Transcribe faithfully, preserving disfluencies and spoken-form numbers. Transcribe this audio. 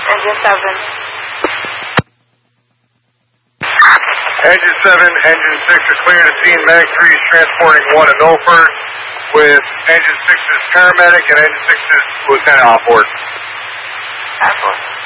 Engine seven. Engine seven, Engine six are clear to scene. Mag three is transporting one to Milford with Engine six's paramedic and Engine six's lieutenant on board. Absolutely.